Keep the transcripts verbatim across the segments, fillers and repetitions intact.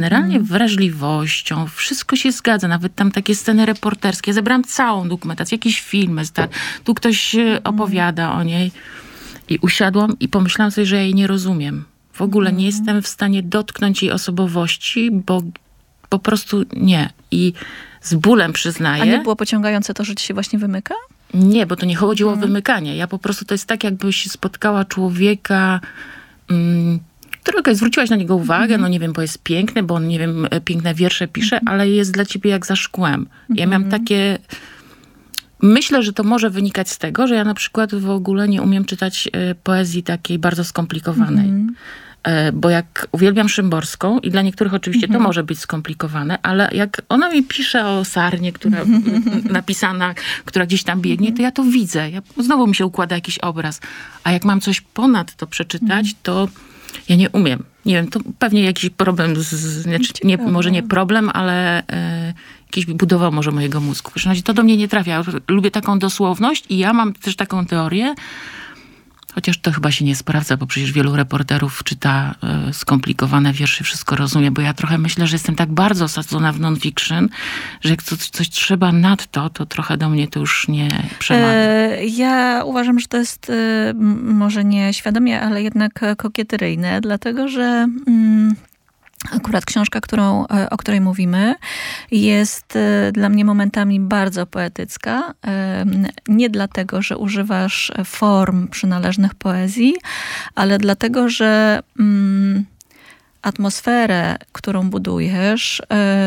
generalnie wrażliwością, wszystko się zgadza, nawet tam takie sceny reporterskie. Ja zebrałam całą dokumentację, jakieś filmy, star- tu ktoś opowiada o niej i usiadłam i pomyślałam sobie, że ja jej nie rozumiem. W ogóle nie jestem w stanie dotknąć jej osobowości, bo po prostu nie. I z bólem przyznaję. A nie było pociągające to, że ci się właśnie wymyka? Nie, bo to nie chodziło hmm. o wymykanie. Ja po prostu, to jest tak, jakbyś spotkała człowieka, mm, którego zwróciłaś na niego uwagę, hmm. no nie wiem, bo jest piękny, bo on, nie wiem, piękne wiersze pisze, hmm. ale jest dla ciebie jak za szkłem. Ja miałam takie... Myślę, że to może wynikać z tego, że ja na przykład w ogóle nie umiem czytać y, poezji takiej bardzo skomplikowanej. Hmm. Bo jak uwielbiam Szymborską i dla niektórych oczywiście mm-hmm. to może być skomplikowane, ale jak ona mi pisze o sarnie, która mm-hmm. napisana, która gdzieś tam biegnie, to ja to widzę. Ja, znowu mi się układa jakiś obraz. A jak mam coś ponad to przeczytać, mm-hmm. to ja nie umiem. Nie wiem, to pewnie jakiś problem, z, znaczy nie, może nie problem, ale e, jakiś budował może mojego mózgu. W każdym razie to do mnie nie trafia. Lubię taką dosłowność i ja mam też taką teorię, chociaż to chyba się nie sprawdza, bo przecież wielu reporterów czyta y, skomplikowane wiersze, wszystko rozumie, bo ja trochę myślę, że jestem tak bardzo osadzona w non-fiction, że jak coś, coś trzeba nadto, to trochę do mnie to już nie przemawia. E, ja uważam, że to jest y, może nie świadomie, ale jednak kokieteryjne, dlatego że... Mm, Akurat książka, którą, o której mówimy, jest dla mnie momentami bardzo poetycka. Nie dlatego, że używasz form przynależnych poezji, ale dlatego, że mm, atmosferę, którą budujesz,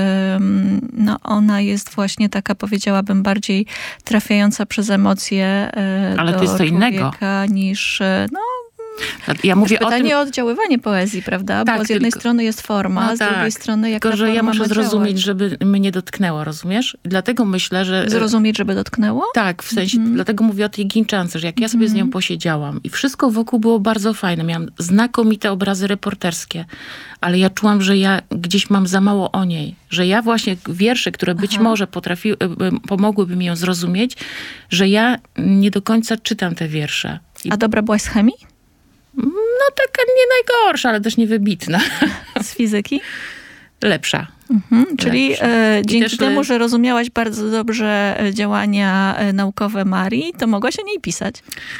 no ona jest właśnie taka, powiedziałabym, bardziej trafiająca przez emocje ale do to jest to innego niż... No, ja mówię pytanie o tym... o oddziaływanie poezji, prawda? Tak, Bo z jednej tylko... strony jest forma, no z tak. drugiej strony jak tylko, ta że ja muszę ma zrozumieć, działać. żeby mnie dotknęło, rozumiesz? I dlatego myślę, że... Zrozumieć, żeby dotknęło? Tak, w sensie, mm. dlatego mówię o tej Ginczance, że jak ja sobie mm. z nią posiedziałam i wszystko wokół było bardzo fajne, miałam znakomite obrazy reporterskie, ale ja czułam, że ja gdzieś mam za mało o niej, że ja właśnie wiersze, które być Aha. może potrafiły, pomogłyby mi ją zrozumieć, że ja nie do końca czytam te wiersze. I... A dobra byłaś z chemii? No taka nie najgorsza, ale też niewybitna. Z fizyki? Lepsza. Mhm, czyli Lepsza. E, dzięki też temu, le... że rozumiałaś bardzo dobrze działania naukowe Marii, to mogłaś o niej pisać.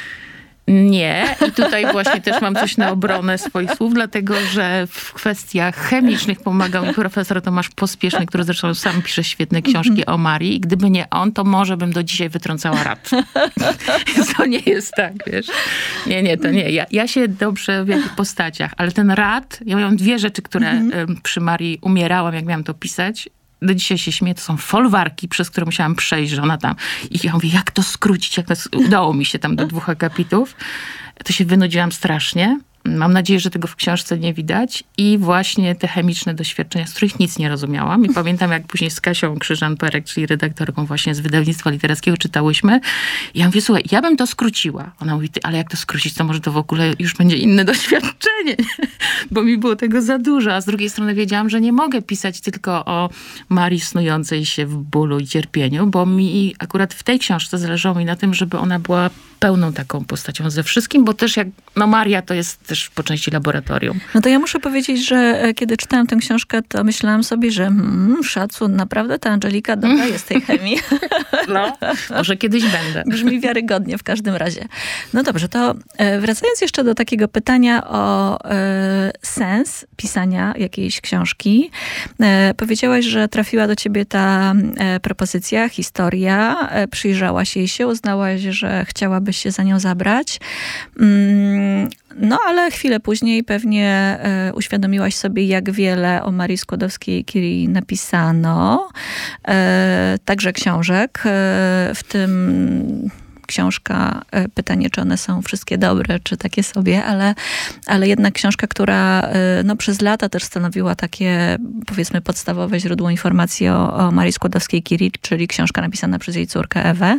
Nie. I tutaj właśnie też mam coś na obronę swoich słów, dlatego że w kwestiach chemicznych pomagał mi profesor Tomasz Pospieszny, który zresztą sam pisze świetne książki mm-hmm. o Marii. I gdyby nie on, to może bym do dzisiaj wytrącała rad. To nie jest tak, wiesz. Nie, nie, to nie. Ja, ja się dobrze w jakich postaciach, ale ten rad, ja miałam dwie rzeczy, które mm-hmm. przy Marii umierałam, jak miałam to pisać. Do dzisiaj się śmieję, to są folwarki, przez które musiałam przejść, że ona tam... I ja mówię, jak to skrócić? Jak to... Udało mi się tam do dwóch akapitów. To się wynudziłam strasznie. Mam nadzieję, że tego w książce nie widać. I właśnie te chemiczne doświadczenia, z których nic nie rozumiałam. I pamiętam, jak później z Kasią Krzyżan-Perek, czyli redaktorką właśnie z wydawnictwa literackiego, czytałyśmy. I ja mówię, słuchaj, ja bym to skróciła. Ona mówi, ty, ale jak to skrócić, to może to w ogóle już będzie inne doświadczenie. Bo mi było tego za dużo. A z drugiej strony wiedziałam, że nie mogę pisać tylko o Marii snującej się w bólu i cierpieniu, bo mi akurat w tej książce zależało mi na tym, żeby ona była pełną taką postacią ze wszystkim, bo też jak, no Maria to jest też po części laboratorium. No to ja muszę powiedzieć, że kiedy czytałam tę książkę, to myślałam sobie, że mm, szacun, naprawdę ta Angelika dobra jest tej chemii. No, może kiedyś będę. Brzmi wiarygodnie w każdym razie. No dobrze, to wracając jeszcze do takiego pytania o e, sens pisania jakiejś książki. E, powiedziałaś, że trafiła do ciebie ta e, propozycja, historia, e, przyjrzałaś jej się, uznałaś, że chciałabyś się za nią zabrać. Mm, No, ale chwilę później pewnie e, uświadomiłaś sobie, jak wiele o Marii Skłodowskiej-Curie napisano. E, także książek, e, w tym książka, e, pytanie, czy one są wszystkie dobre, czy takie sobie, ale, ale jednak książka, która e, no, przez lata też stanowiła takie, powiedzmy, podstawowe źródło informacji o, o Marii Skłodowskiej-Curie, czyli książka napisana przez jej córkę Ewę.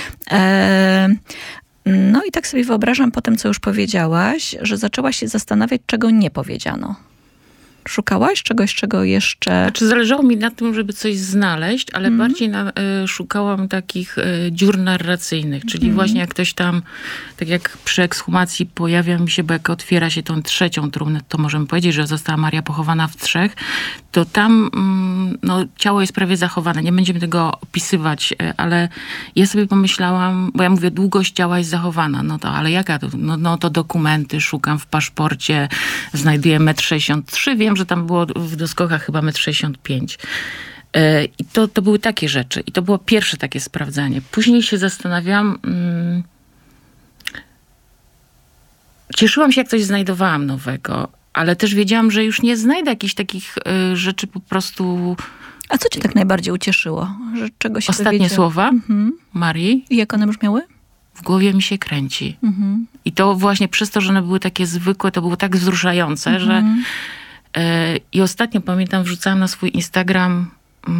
E, No i tak sobie wyobrażam po tym, co już powiedziałaś, że zaczęłaś się zastanawiać, czego nie powiedziano. Szukałaś czegoś, czego jeszcze... Znaczy zależało mi na tym, żeby coś znaleźć, ale mm. bardziej na, y, szukałam takich y, dziur narracyjnych, czyli mm. właśnie jak ktoś tam, tak jak przy ekshumacji pojawia mi się, bo jak otwiera się tą trzecią trumnę, to możemy powiedzieć, że została Maria pochowana w trzech, to tam no, ciało jest prawie zachowane. Nie będziemy tego opisywać, ale ja sobie pomyślałam, bo ja mówię, długość ciała jest zachowana. No to, ale jaka to? No, no to dokumenty, szukam w paszporcie, znajduję metr sześćdziesiąt trzy. Wiem, że tam było w doskokach chyba metr sześćdziesiąt pięć. I to, to były takie rzeczy. I to było pierwsze takie sprawdzanie. Później się zastanawiałam... Hmm, cieszyłam się, jak coś znajdowałam nowego, ale też wiedziałam, że już nie znajdę jakichś takich y, rzeczy po prostu... A co cię tak najbardziej ucieszyło? Że czego się Ostatnie dowiedział? słowa Mhm. Marii. I jak one brzmiały? W głowie mi się kręci. Mhm. I to właśnie przez to, że one były takie zwykłe, to było tak wzruszające, mhm. że... Y, I ostatnio, pamiętam, wrzucałam na swój Instagram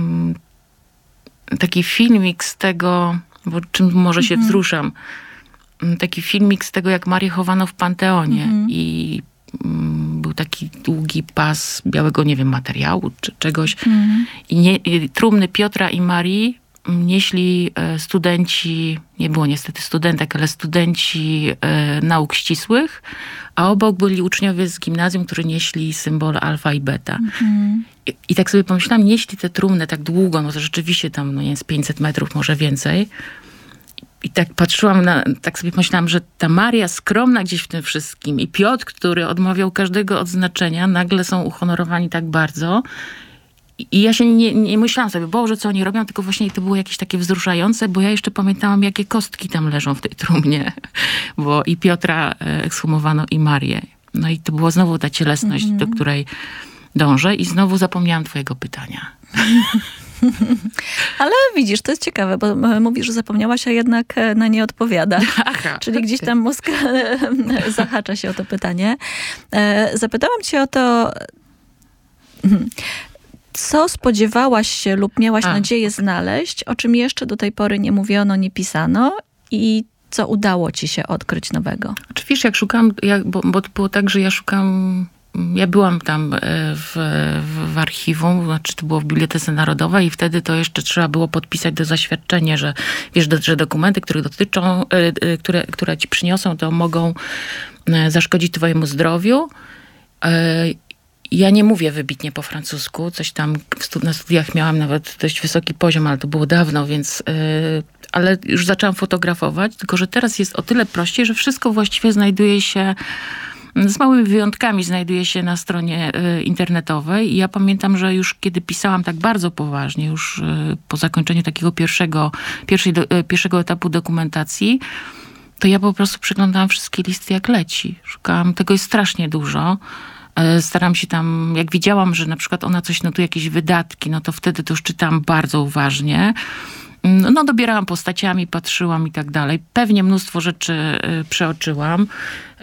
y, taki filmik z tego, bo czym może się mhm. wzruszam. Taki filmik z tego, jak Marię chowano w Panteonie. Mhm. I mm, był taki długi pas białego, nie wiem, materiału czy czegoś. Mhm. I, nie, I trumny Piotra i Marii nieśli e, studenci, nie było niestety studentek, ale studenci e, nauk ścisłych, a obok byli uczniowie z gimnazjum, którzy nieśli symbol alfa i beta. Mhm. I, I tak sobie pomyślałam, nieśli te trumny tak długo, no to rzeczywiście tam, no nie wiem, z pięćset metrów, może więcej. I tak patrzyłam na, tak sobie pomyślałam, że ta Maria skromna gdzieś w tym wszystkim i Piotr, który odmawiał każdego odznaczenia, nagle są uhonorowani tak bardzo. I, i ja się nie, nie myślałam sobie, Boże, co oni robią, tylko właśnie to było jakieś takie wzruszające, bo ja jeszcze pamiętałam, jakie kostki tam leżą w tej trumnie. Bo i Piotra ekshumowano, i Marię. No i to była znowu ta cielesność, mm-hmm. do której dążę. I znowu zapomniałam twojego pytania. Ale widzisz, to jest ciekawe, bo mówisz, że zapomniałaś, a jednak na nie odpowiada. Aha, Czyli gdzieś tam mózg zahacza się o to pytanie. Zapytałam cię o to, co spodziewałaś się lub miałaś a. nadzieję znaleźć, o czym jeszcze do tej pory nie mówiono, nie pisano i co udało ci się odkryć nowego? Oczywiście, jak szukałam, jak, bo, bo to było tak, że ja szukam... Ja byłam tam w, w, w archiwum, znaczy to było w Bibliotece Narodowej i wtedy to jeszcze trzeba było podpisać do zaświadczenia, że wiesz, że dokumenty, które dotyczą, które, które ci przyniosą, to mogą zaszkodzić twojemu zdrowiu. Ja nie mówię wybitnie po francusku, coś tam na studiach miałam nawet dość wysoki poziom, ale to było dawno, więc... Ale już zaczęłam fotografować, tylko że teraz jest o tyle prościej, że wszystko właściwie znajduje się... Z małymi wyjątkami znajduje się na stronie y, internetowej. I ja pamiętam, że już kiedy pisałam tak bardzo poważnie, już y, po zakończeniu takiego pierwszego, pierwszej do, y, pierwszego etapu dokumentacji, to ja po prostu przeglądałam wszystkie listy jak leci. Szukałam, tego jest strasznie dużo. Y, staram się tam, jak widziałam, że na przykład ona coś notuje, jakieś wydatki, no to wtedy to już czytałam bardzo uważnie. No, dobierałam postaciami, patrzyłam i tak dalej. Pewnie mnóstwo rzeczy y, przeoczyłam. Y,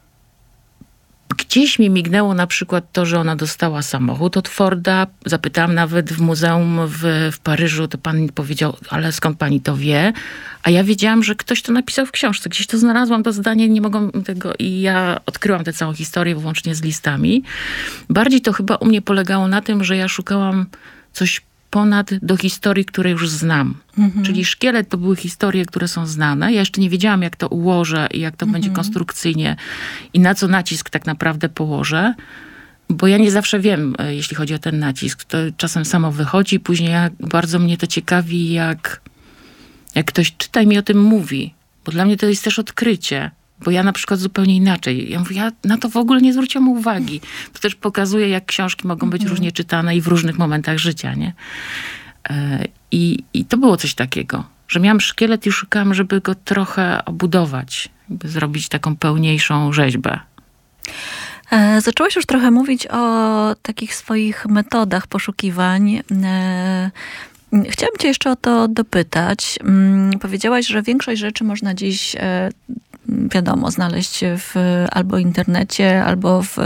Gdzieś mi mignęło na przykład to, że ona dostała samochód od Forda. Zapytałam nawet w muzeum w, w Paryżu, to pan powiedział, ale skąd pani to wie? A ja wiedziałam, że ktoś to napisał w książce. Gdzieś to znalazłam, to zdanie, nie mogłam tego... I ja odkryłam tę całą historię, włącznie z listami. Bardziej to chyba u mnie polegało na tym, że ja szukałam coś ponad do historii, które już znam. Mhm. Czyli szkielet to były historie, które są znane. Ja jeszcze nie wiedziałam, jak to ułożę i jak to mhm. będzie konstrukcyjnie i na co nacisk tak naprawdę położę. Bo ja nie zawsze wiem, jeśli chodzi o ten nacisk. To czasem samo wychodzi. Później ja, bardzo mnie to ciekawi, jak, jak ktoś czyta i mi o tym mówi. Bo dla mnie to jest też odkrycie. Bo ja na przykład zupełnie inaczej. Ja mówię, ja na to w ogóle nie zwróciłam uwagi. To też pokazuje, jak książki mogą być mhm. różnie czytane i w różnych momentach życia, nie? I, I to było coś takiego, że miałam szkielet i szukałam, żeby go trochę obudować, by zrobić taką pełniejszą rzeźbę. E, zaczęłaś już trochę mówić o takich swoich metodach poszukiwań. E, chciałam cię jeszcze o to dopytać. Mm, powiedziałaś, że większość rzeczy można dziś... E, wiadomo, znaleźć w albo internecie, albo w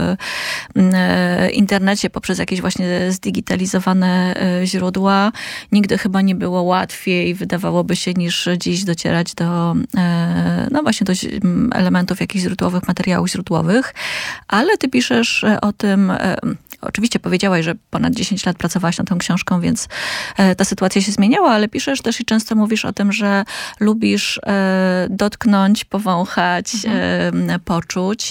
e, internecie poprzez jakieś właśnie zdigitalizowane e, źródła. Nigdy chyba nie było łatwiej, wydawałoby się, niż dziś docierać do e, no właśnie do elementów jakichś źródłowych, materiałów źródłowych. Ale ty piszesz o tym, e, oczywiście powiedziałaś, że ponad dziesięć lat pracowałaś nad tą książką, więc e, ta sytuacja się zmieniała, ale piszesz też i często mówisz o tym, że lubisz e, dotknąć, powąchać, posłuchać, Mhm. e, poczuć.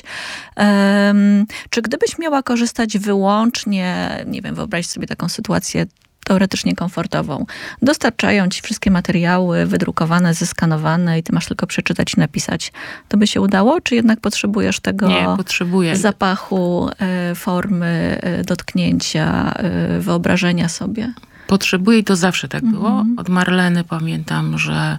Czy gdybyś miała korzystać wyłącznie, nie wiem, wyobraź sobie taką sytuację teoretycznie komfortową. Dostarczają ci wszystkie materiały wydrukowane, zeskanowane i ty masz tylko przeczytać i napisać. To by się udało? Czy jednak potrzebujesz tego Nie, potrzebuję. zapachu, e, formy, e, dotknięcia, e, wyobrażenia sobie? Potrzebuję i to zawsze tak było. Mhm. Od Marleny pamiętam, że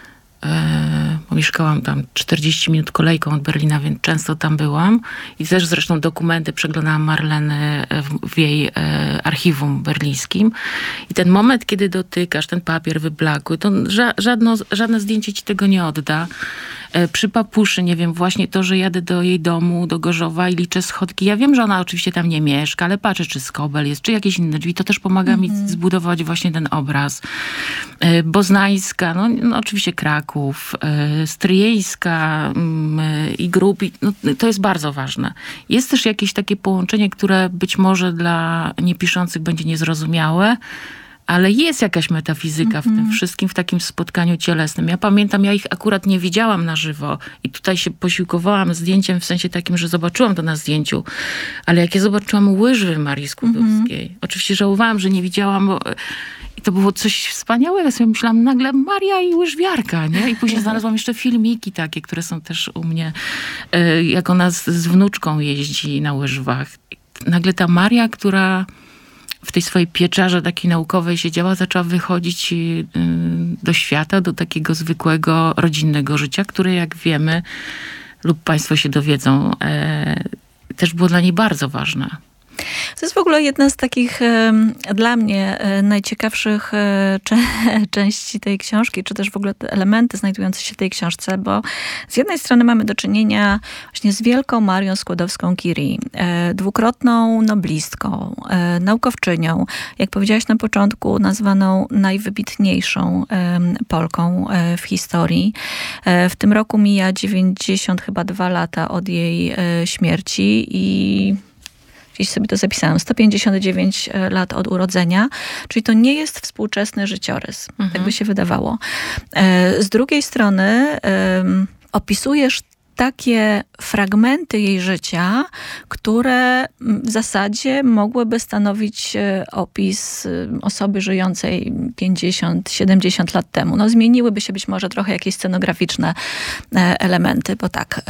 e, bo mieszkałam tam czterdzieści minut kolejką od Berlina, więc często tam byłam. I też zresztą dokumenty przeglądałam Marleny w, w jej e, archiwum berlińskim. I ten moment, kiedy dotykasz ten papier wyblakły, to ża- żadno, żadne zdjęcie ci tego nie odda. E, przy papuszy, nie wiem, właśnie to, że jadę do jej domu, do Gorzowa i liczę schodki. Ja wiem, że ona oczywiście tam nie mieszka, ale patrzę, czy skobel jest, czy jakieś inne drzwi. To też pomaga mm-hmm. mi zbudować właśnie ten obraz. E, Boznańska, no, no oczywiście Kraków, e, Stryjeńska y, i grup. I, no, to jest bardzo ważne. Jest też jakieś takie połączenie, które być może dla niepiszących będzie niezrozumiałe, ale jest jakaś metafizyka mm-hmm. w tym wszystkim, w takim spotkaniu cielesnym. Ja pamiętam, ja ich akurat nie widziałam na żywo i tutaj się posiłkowałam zdjęciem w sensie takim, że zobaczyłam to na zdjęciu, ale jak ja zobaczyłam łyżwy Marii Skłodowskiej, mm-hmm. oczywiście żałowałam, że nie widziałam, bo i to było coś wspaniałego. Ja sobie myślałam, nagle Maria i łyżwiarka, nie? I później znalazłam jeszcze filmiki takie, które są też u mnie, jak ona z, z wnuczką jeździ na łyżwach. Nagle ta Maria, która w tej swojej pieczarze takiej naukowej siedziała, zaczęła wychodzić do świata, do takiego zwykłego, rodzinnego życia, które jak wiemy, lub państwo się dowiedzą, też było dla niej bardzo ważne. To jest w ogóle jedna z takich e, dla mnie e, najciekawszych e, cze- części tej książki, czy też w ogóle te elementy znajdujące się w tej książce, bo z jednej strony mamy do czynienia właśnie z wielką Marią Skłodowską-Curie, e, dwukrotną noblistką, e, naukowczynią, jak powiedziałaś na początku, nazwaną najwybitniejszą e, Polką e, w historii. E, w tym roku mija dziewięćdziesiąt chyba dwa lata od jej e, śmierci i gdzieś sobie to zapisałam, sto pięćdziesiąt dziewięć lat od urodzenia, czyli to nie jest współczesny życiorys, mhm. tak by się wydawało. Z drugiej strony um, opisujesz takie fragmenty jej życia, które w zasadzie mogłyby stanowić opis osoby żyjącej pięćdziesiąt siedemdziesiąt lat temu. No, zmieniłyby się być może trochę jakieś scenograficzne elementy, bo tak.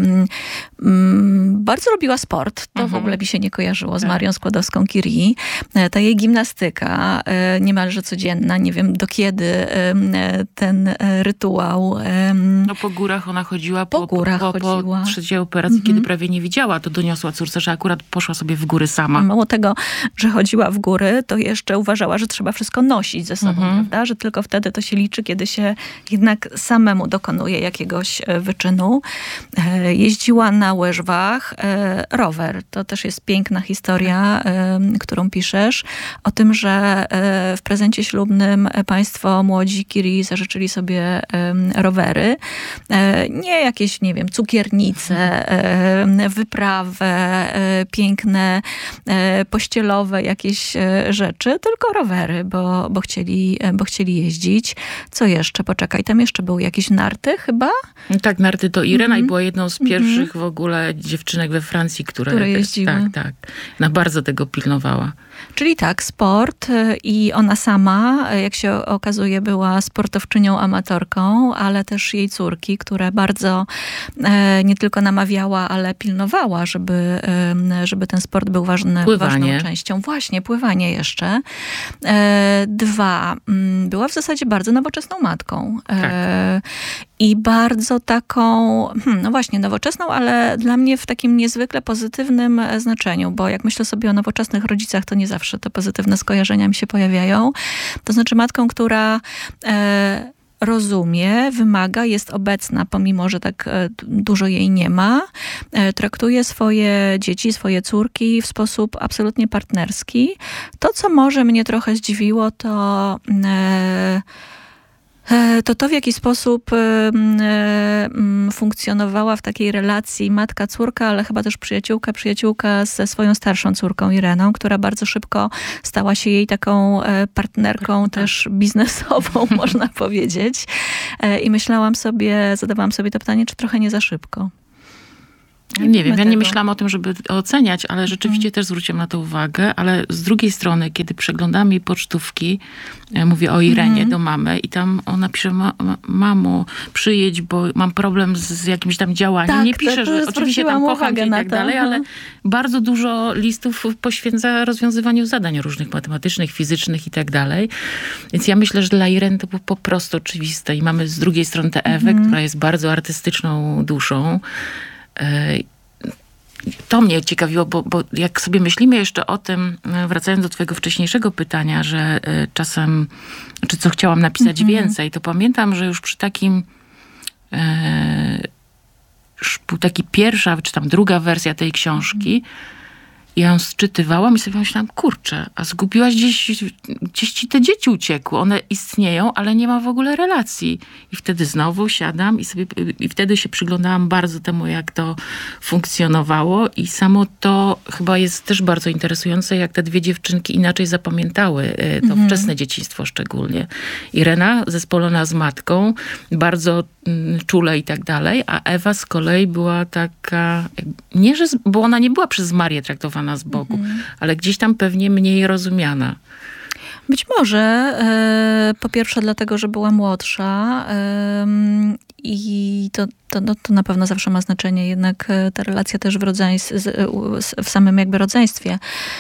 Um, bardzo lubiła sport. To mhm. w ogóle mi się nie kojarzyło z tak. Marią Skłodowską-Curie. Ta jej gimnastyka, niemalże codzienna. Nie wiem, do kiedy ten rytuał. No po górach ona chodziła. Po, po górach po, chodziła. Po trzeciej operacji, mm-hmm. kiedy prawie nie widziała, to doniosła córce, że akurat poszła sobie w góry sama. Mało tego, że chodziła w góry, to jeszcze uważała, że trzeba wszystko nosić ze sobą, mm-hmm. prawda? Że tylko wtedy to się liczy, kiedy się jednak samemu dokonuje jakiegoś wyczynu. Jeździła na łyżwach. Rower, to też jest piękna historia, którą piszesz, o tym, że w prezencie ślubnym państwo młodzi Curie zażyczyli sobie rowery. Nie jakieś, nie wiem, cukiernice, wyprawę, piękne, pościelowe jakieś rzeczy, tylko rowery, bo, bo, chcieli, bo chcieli jeździć. Co jeszcze? Poczekaj, tam jeszcze były jakieś narty chyba? Tak, narty to Irena mm-hmm. i była jedną z pierwszych mm-hmm. w ogóle dziewczynek we Francji, które, które jeździły. Tak, tak. Ona bardzo tego pilnowała. Czyli tak, sport i ona sama, jak się okazuje, była sportowczynią amatorką, ale też jej córki, które bardzo nie tylko namawiała, ale pilnowała, żeby, żeby ten sport był ważny, ważną częścią. Właśnie, pływanie jeszcze. Dwa, była w zasadzie bardzo nowoczesną matką. Tak. I bardzo taką, hmm, no właśnie, nowoczesną, ale dla mnie w takim niezwykle pozytywnym znaczeniu, bo jak myślę sobie o nowoczesnych rodzicach, to nie zawsze te pozytywne skojarzenia mi się pojawiają. To znaczy matką, która e, rozumie, wymaga, jest obecna, pomimo że tak e, dużo jej nie ma. E, traktuje swoje dzieci, swoje córki w sposób absolutnie partnerski. To, co może mnie trochę zdziwiło, to... E, To to, w jaki sposób funkcjonowała w takiej relacji matka-córka, ale chyba też przyjaciółka-przyjaciółka ze swoją starszą córką Ireną, która bardzo szybko stała się jej taką partnerką tak, też tak. biznesową, można powiedzieć. I myślałam sobie, zadawałam sobie to pytanie, czy trochę nie za szybko. Nie, nie wiem, ja tego. nie myślałam o tym, żeby oceniać, ale rzeczywiście hmm. też zwróciłam na to uwagę, ale z drugiej strony, kiedy przeglądam jej pocztówki, ja mówię o Irenie hmm. do mamy i tam ona pisze, ma, mamo, przyjedź, bo mam problem z, z jakimś tam działaniem. Tak, nie pisze, to, to że oczywiście tam kocham cię i tak dalej, ale bardzo dużo listów poświęca rozwiązywaniu zadań różnych matematycznych, fizycznych i tak dalej. Więc ja myślę, że dla Ireny to było po prostu oczywiste. I mamy z drugiej strony tę Ewę, hmm. która jest bardzo artystyczną duszą. To mnie ciekawiło, bo, bo jak sobie myślimy jeszcze o tym, wracając do twojego wcześniejszego pytania, że czasem, czy co chciałam napisać mm-hmm. więcej, to pamiętam, że już przy takim e, już był taki pierwsza, czy tam druga wersja tej książki, ja ją sczytywałam i sobie myślałam, kurczę, a zgubiłaś gdzieś, gdzieś ci te dzieci uciekły. One istnieją, ale nie ma w ogóle relacji. I wtedy znowu siadam i sobie, i wtedy się przyglądałam bardzo temu, jak to funkcjonowało. I samo to chyba jest też bardzo interesujące, jak te dwie dziewczynki inaczej zapamiętały to mhm. wczesne dzieciństwo szczególnie. Irena zespolona z matką, bardzo czule i tak dalej, a Ewa z kolei była taka, nie, że, bo ona nie była przez Marię traktowana z boku, mhm. ale gdzieś tam pewnie mniej rozumiana. Być może. E, po pierwsze dlatego, że była młodsza e, i to, to, no, to na pewno zawsze ma znaczenie, jednak ta relacja też w, rodzeństw, w samym jakby rodzeństwie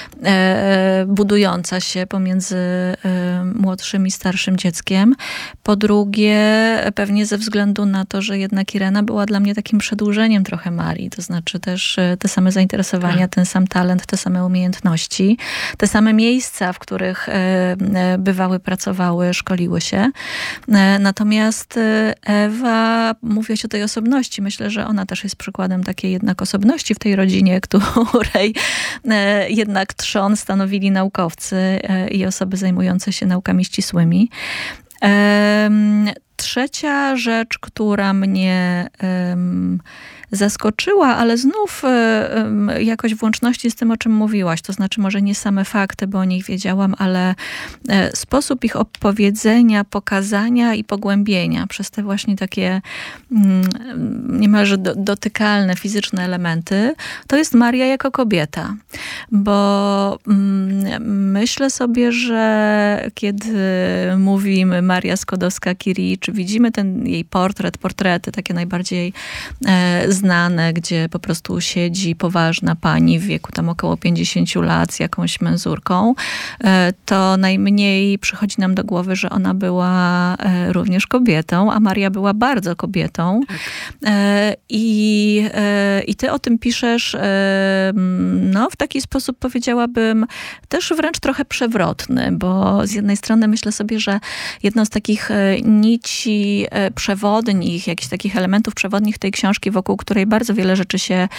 e, budująca się pomiędzy e, młodszym i starszym dzieckiem. Po drugie, pewnie ze względu na to, że jednak Irena była dla mnie takim przedłużeniem trochę Marii, to znaczy też te same zainteresowania, ten sam talent, te same umiejętności, te same miejsca, w których e, bywały, pracowały, szkoliły się. E, natomiast Ewa, mówiłaś o tej osobności. Myślę, że ona też jest przykładem takiej jednak osobności w tej rodzinie, której e, jednak trzon stanowili naukowcy e, i osoby zajmujące się naukami ścisłymi. E, trzecia rzecz, która mnie e, zaskoczyła, ale znów y, jakoś w łączności z tym, o czym mówiłaś. To znaczy może nie same fakty, bo o nich wiedziałam, ale y, sposób ich opowiedzenia, pokazania i pogłębienia przez te właśnie takie y, niemalże do, dotykalne, fizyczne elementy, to jest Maria jako kobieta. Bo y, myślę sobie, że kiedy mówimy Maria Skłodowska-Curie, czy widzimy ten jej portret, portrety takie najbardziej y, znane, gdzie po prostu siedzi poważna pani w wieku tam około pięćdziesięciu lat z jakąś menzurką, to najmniej przychodzi nam do głowy, że ona była również kobietą, a Maria była bardzo kobietą. Tak. I, I ty o tym piszesz no, w taki sposób, powiedziałabym, też wręcz trochę przewrotny, bo z jednej strony myślę sobie, że jedną z takich nici przewodnich, jakichś takich elementów przewodnich tej książki, wokół której bardzo wiele rzeczy się e,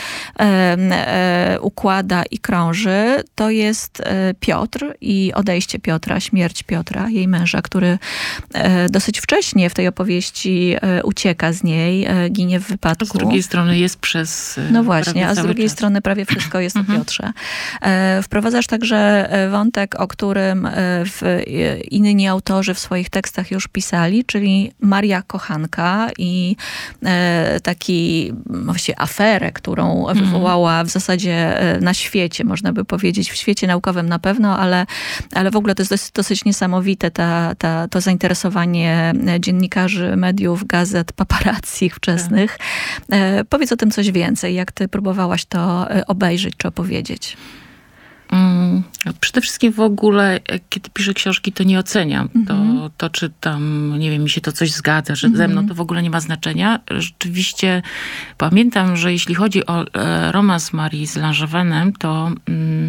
e, układa i krąży, to jest e, Piotr i odejście Piotra, śmierć Piotra, jej męża, który e, dosyć wcześnie w tej opowieści e, ucieka z niej, e, ginie w wypadku. Z drugiej strony jest przez e, No właśnie, a z drugiej czas. strony prawie wszystko jest o Piotrze. E, wprowadzasz także wątek, o którym w, inni autorzy w swoich tekstach już pisali, czyli Maria kochanka i e, taki właściwie aferę, którą wywołała w zasadzie na świecie, można by powiedzieć, w świecie naukowym na pewno, ale, ale w ogóle to jest dosyć, dosyć niesamowite ta, ta, to zainteresowanie dziennikarzy, mediów, gazet, paparazzi wczesnych. Tak. Powiedz o tym coś więcej, jak ty próbowałaś to obejrzeć czy opowiedzieć. Hmm, przede wszystkim w ogóle, kiedy piszę książki, to nie oceniam. Mm-hmm. To, to, czy tam, nie wiem, mi się to coś zgadza, że mm-hmm. ze mną to w ogóle nie ma znaczenia. Rzeczywiście pamiętam, że jeśli chodzi o e, romans Marii z Langevinem, to mm,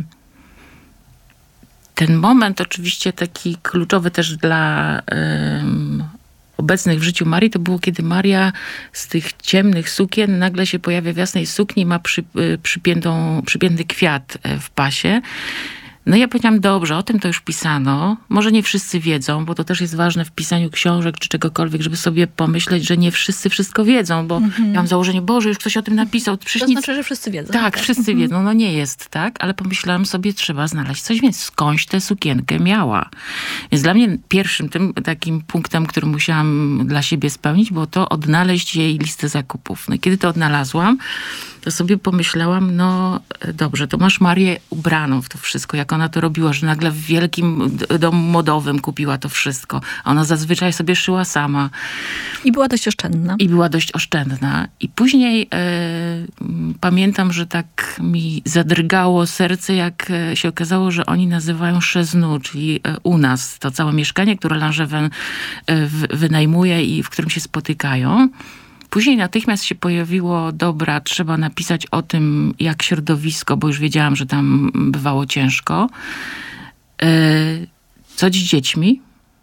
ten moment oczywiście taki kluczowy też dla y, obecnych w życiu Marii, to było, kiedy Maria z tych ciemnych sukien nagle się pojawia w jasnej sukni, ma przy, przypiętą, przypięty kwiat w pasie. No ja powiedziałam, dobrze, o tym to już pisano. Może nie wszyscy wiedzą, bo to też jest ważne w pisaniu książek czy czegokolwiek, żeby sobie pomyśleć, że nie wszyscy wszystko wiedzą, bo mm-hmm. ja mam założenie, Boże, już ktoś o tym napisał. Przecież to nic... znaczy, że wszyscy wiedzą. Tak, tak. wszyscy mm-hmm. wiedzą. No nie jest tak, ale pomyślałam sobie, trzeba znaleźć coś więcej. Skądś tę sukienkę miała. Więc dla mnie pierwszym tym takim punktem, który musiałam dla siebie spełnić, było to odnaleźć jej listę zakupów. No i kiedy to odnalazłam, to sobie pomyślałam, no dobrze, to masz Marię ubraną w to wszystko, jak ona to robiła, że nagle w wielkim domu modowym kupiła to wszystko. Ona zazwyczaj sobie szyła sama. I była dość oszczędna. I była dość oszczędna. I później e, pamiętam, że tak mi zadrgało serce, jak się okazało, że oni nazywają Cheznu, czyli u nas to całe mieszkanie, które Langevin wynajmuje i w którym się spotykają. Później natychmiast się pojawiło, dobra, trzeba napisać o tym, jak środowisko, bo już wiedziałam, że tam bywało ciężko. Co z dziećmi?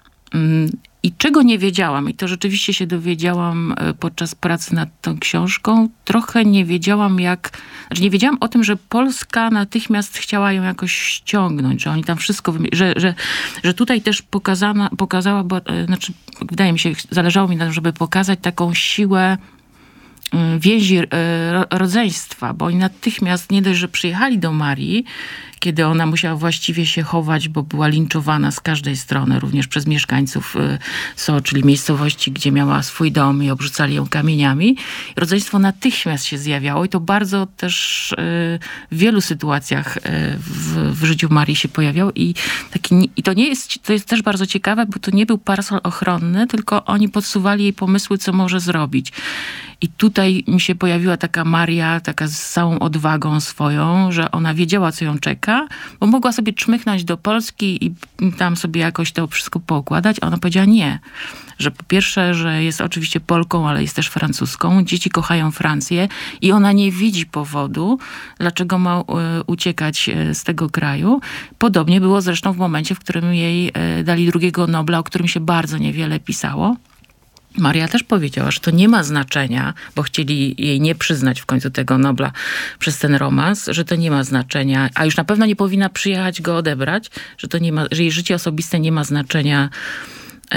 I czego nie wiedziałam, i to rzeczywiście się dowiedziałam podczas pracy nad tą książką, trochę nie wiedziałam jak, znaczy nie wiedziałam o tym, że Polska natychmiast chciała ją jakoś ściągnąć, że oni tam wszystko, że, że, że tutaj też pokazana, pokazała, bo, znaczy wydaje mi się, zależało mi na tym, żeby pokazać taką siłę więzi rodzeństwa, bo oni natychmiast nie dość, że przyjechali do Marii, kiedy ona musiała właściwie się chować, bo była linczowana z każdej strony, również przez mieszkańców So, czyli miejscowości, gdzie miała swój dom i obrzucali ją kamieniami. Rodzeństwo natychmiast się zjawiało i to bardzo też w wielu sytuacjach w, w życiu Marii się pojawiało i, taki, i to nie jest, to jest też bardzo ciekawe, bo to nie był parasol ochronny, tylko oni podsuwali jej pomysły, co może zrobić. I tutaj mi się pojawiła taka Maria, taka z całą odwagą swoją, że ona wiedziała, co ją czeka, bo mogła sobie czmychnąć do Polski i tam sobie jakoś to wszystko poukładać, a ona powiedziała nie. Że po pierwsze, że jest oczywiście Polką, ale jest też Francuską. Dzieci kochają Francję i ona nie widzi powodu, dlaczego ma uciekać z tego kraju. Podobnie było zresztą w momencie, w którym jej dali drugiego Nobla, o którym się bardzo niewiele pisało. Maria też powiedziała, że to nie ma znaczenia, bo chcieli jej nie przyznać w końcu tego Nobla przez ten romans, że to nie ma znaczenia, a już na pewno nie powinna przyjechać go odebrać, że to nie ma, że jej życie osobiste nie ma znaczenia e,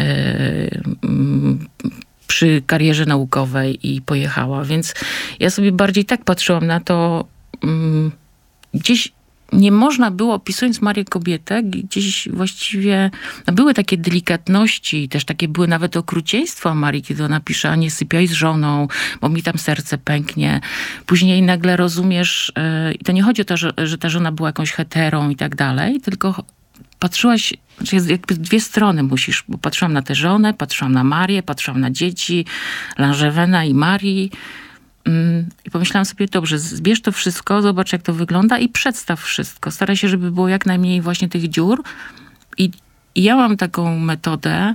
m, przy karierze naukowej i pojechała. Więc ja sobie bardziej tak patrzyłam na to, m, gdzieś nie można było, opisując Marię kobietę, gdzieś właściwie no były takie delikatności, też takie były nawet okrucieństwa Marii, kiedy ona pisze, a nie sypiaj z żoną, bo mi tam serce pęknie. Później nagle rozumiesz, yy, i to nie chodzi o to, że, że ta żona była jakąś heterą i tak dalej, tylko patrzyłaś, znaczy jakby dwie strony musisz, bo patrzyłam na tę żonę, patrzyłam na Marię, patrzyłam na dzieci, Langevina i Marii. I pomyślałam sobie, dobrze, zbierz to wszystko, zobacz jak to wygląda i przedstaw wszystko. Staraj się, żeby było jak najmniej właśnie tych dziur. I, i ja mam taką metodę,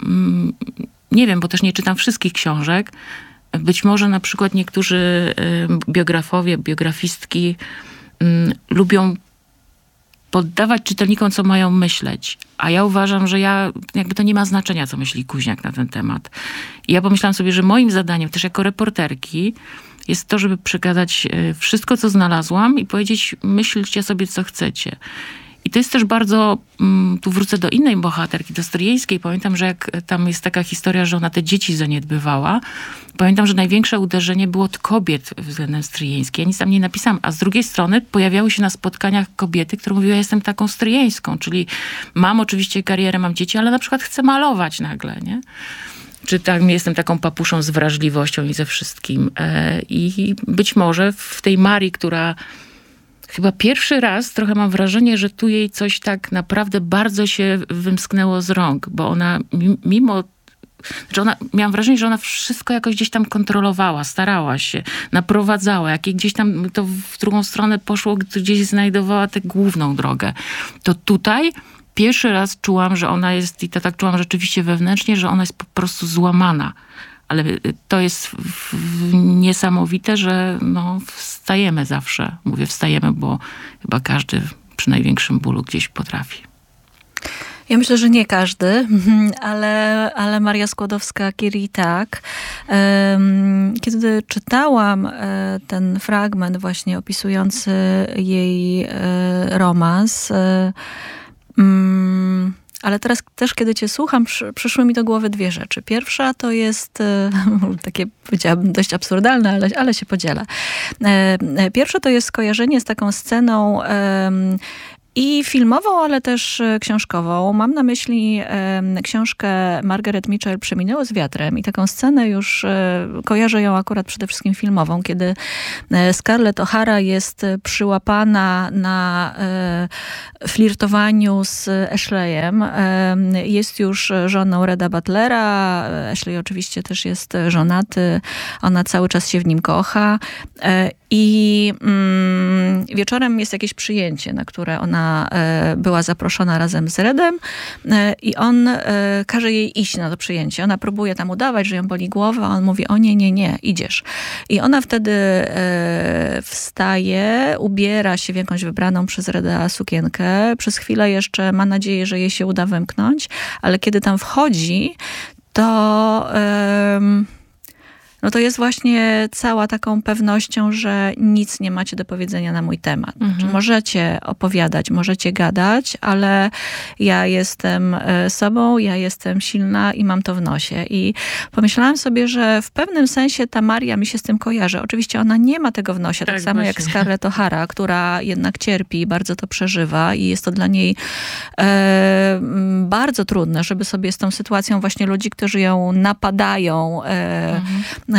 nie wiem, bo też nie czytam wszystkich książek. Być może na przykład niektórzy biografowie, biografistki lubią poddawać czytelnikom, co mają myśleć. A ja uważam, że ja, jakby to nie ma znaczenia, co myśli Kuźniak na ten temat. I ja pomyślałam sobie, że moim zadaniem też jako reporterki jest to, żeby przekazać wszystko, co znalazłam i powiedzieć, myślcie sobie, co chcecie. I to jest też bardzo, tu wrócę do innej bohaterki, do Stryjeńskiej. Pamiętam, że jak tam jest taka historia, że ona te dzieci zaniedbywała. Pamiętam, że największe uderzenie było od kobiet względem Stryjeńskiej. Ja nic tam nie napisałam. A z drugiej strony pojawiały się na spotkaniach kobiety, które mówiły, ja jestem taką Stryjeńską. Czyli mam oczywiście karierę, mam dzieci, ale na przykład chcę malować nagle, nie? Czy tak, jestem taką papuszą z wrażliwością i ze wszystkim. I być może w tej Marii, która chyba pierwszy raz trochę mam wrażenie, że tu jej coś tak naprawdę bardzo się wymsknęło z rąk, bo ona mimo... Znaczy ona, miałam wrażenie, że ona wszystko jakoś gdzieś tam kontrolowała, starała się, naprowadzała. Jak jej gdzieś tam to w drugą stronę poszło, gdzieś znajdowała tę główną drogę. To tutaj pierwszy raz czułam, że ona jest, i to tak czułam rzeczywiście wewnętrznie, że ona jest po prostu złamana. Ale to jest niesamowite, że no, wstajemy zawsze. Mówię wstajemy, bo chyba każdy przy największym bólu gdzieś potrafi. Ja myślę, że nie każdy, ale, ale Maria Skłodowska-Curie tak. Kiedy czytałam ten fragment właśnie opisujący jej romans, ale teraz też, kiedy cię słucham, przyszły mi do głowy dwie rzeczy. Pierwsza to jest takie, powiedziałabym, dość absurdalne, ale, ale się podzielę. Pierwsze to jest skojarzenie z taką sceną i filmową, ale też książkową. Mam na myśli e, książkę Margaret Mitchell Przeminęło z wiatrem i taką scenę już e, kojarzę ją akurat przede wszystkim filmową, kiedy Scarlett O'Hara jest przyłapana na e, flirtowaniu z Ashleyem. E, jest już żoną Reda Butlera. Ashley oczywiście też jest żonaty. Ona cały czas się w nim kocha. E, I mm, wieczorem jest jakieś przyjęcie, na które ona była zaproszona razem z Redem i on każe jej iść na to przyjęcie. Ona próbuje tam udawać, że ją boli głowa, a on mówi: o nie, nie, nie, idziesz. I ona wtedy wstaje, ubiera się w jakąś wybraną przez Reda sukienkę. Przez chwilę jeszcze ma nadzieję, że jej się uda wymknąć, ale kiedy tam wchodzi, to... Um, no to jest właśnie cała taką pewnością, że nic nie macie do powiedzenia na mój temat. Mhm. Znaczy, możecie opowiadać, możecie gadać, ale ja jestem sobą, ja jestem silna i mam to w nosie. I pomyślałam sobie, że w pewnym sensie ta Maria mi się z tym kojarzy. Oczywiście ona nie ma tego w nosie, tak, tak samo właśnie jak Scarlett O'Hara, która jednak cierpi i bardzo to przeżywa i jest to dla niej e, bardzo trudne, żeby sobie z tą sytuacją właśnie ludzi, którzy ją napadają, e, mhm. E,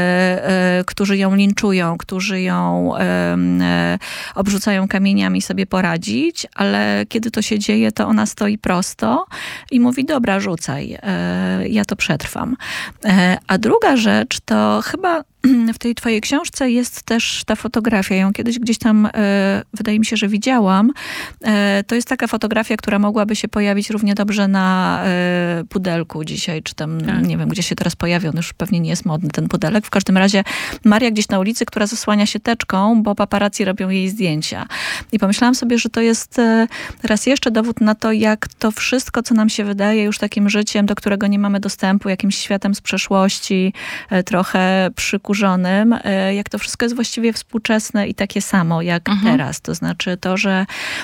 e, którzy ją linczują, którzy ją e, e, obrzucają kamieniami, sobie poradzić, ale kiedy to się dzieje, to ona stoi prosto i mówi: dobra, rzucaj, e, ja to przetrwam. E, a druga rzecz to chyba w tej twojej książce jest też ta fotografia. Ją kiedyś gdzieś tam, e, wydaje mi się, że widziałam. E, to jest taka fotografia, która mogłaby się pojawić równie dobrze na e, pudelku dzisiaj, czy tam, tak. nie wiem, gdzie się teraz pojawia. On już pewnie nie jest modny, ten pudelek. W każdym razie Maria gdzieś na ulicy, która zasłania się teczką, bo paparazzi robią jej zdjęcia. I pomyślałam sobie, że to jest e, raz jeszcze dowód na to, jak to wszystko, co nam się wydaje już takim życiem, do którego nie mamy dostępu, jakimś światem z przeszłości, e, trochę przykurzonym, jak to wszystko jest właściwie współczesne i takie samo jak mhm. teraz. To znaczy to, że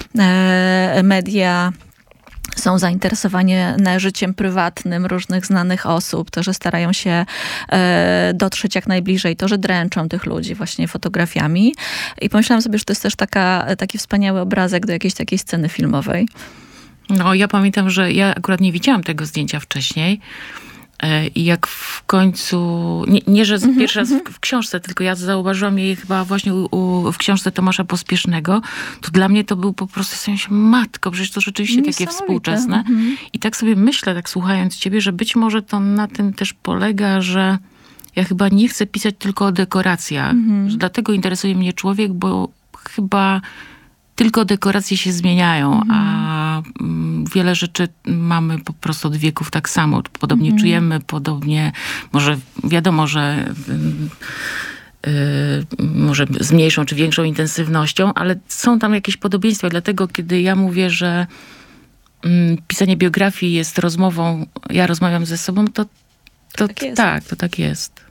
e, media są zainteresowane życiem prywatnym różnych znanych osób, to, że starają się e, dotrzeć jak najbliżej, to, że dręczą tych ludzi właśnie fotografiami. I pomyślałam sobie, że to jest też taka, taki wspaniały obrazek do jakiejś takiej sceny filmowej. No, ja pamiętam, że ja akurat nie widziałam tego zdjęcia wcześniej. I jak w końcu, nie, nie że mm-hmm, pierwszy raz w, w książce, tylko ja zauważyłam jej chyba właśnie u, u, w książce Tomasza Pospiesznego, to dla mnie to był po prostu w sensie, matko, przecież to rzeczywiście takie współczesne. Mm-hmm. I tak sobie myślę, tak słuchając ciebie, że być może to na tym też polega, że ja chyba nie chcę pisać tylko o dekoracjach. Mm-hmm. Że dlatego interesuje mnie człowiek, bo chyba tylko dekoracje się zmieniają, mm. a wiele rzeczy mamy po prostu od wieków tak samo. Podobnie mm. czujemy, podobnie, może wiadomo, że yy, może z mniejszą czy większą intensywnością, ale są tam jakieś podobieństwa. Dlatego, kiedy ja mówię, że yy, pisanie biografii jest rozmową, ja rozmawiam ze sobą, to, to, to tak, tak, to tak jest.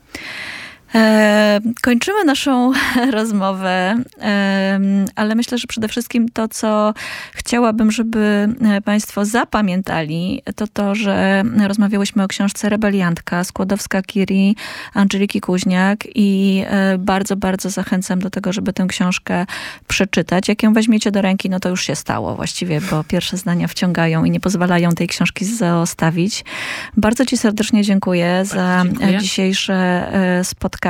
Kończymy naszą rozmowę, ale myślę, że przede wszystkim to, co chciałabym, żeby państwo zapamiętali, to to, że rozmawiałyśmy o książce Rebeliantka Skłodowska-Curie, Andżeliki Kuźniak i bardzo, bardzo zachęcam do tego, żeby tę książkę przeczytać. Jak ją weźmiecie do ręki, no to już się stało właściwie, bo pierwsze zdania wciągają i nie pozwalają tej książki zostawić. Bardzo ci serdecznie dziękuję bardzo za dziękuję. dzisiejsze spotkanie.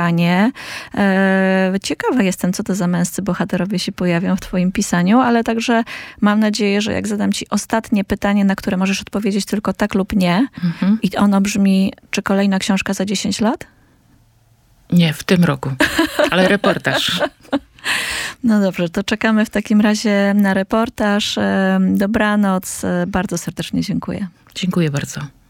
Ciekawa jestem, co to za męscy bohaterowie się pojawią w twoim pisaniu, ale także mam nadzieję, że jak zadam ci ostatnie pytanie, na które możesz odpowiedzieć tylko tak lub nie, mhm. i ono brzmi: czy kolejna książka za dziesięć lat? Nie, w tym roku, ale reportaż. No dobrze, to czekamy w takim razie na reportaż. Dobranoc. Bardzo serdecznie dziękuję. Dziękuję bardzo.